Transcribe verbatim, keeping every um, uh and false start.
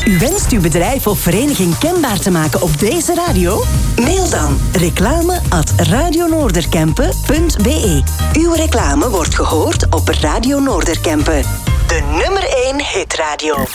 U wenst uw bedrijf of vereniging kenbaar te maken op deze radio? Mail dan reclame at radionoorderkempen punt be. Uw reclame wordt gehoord op Radio Noorderkempen. De nummer één hitradio.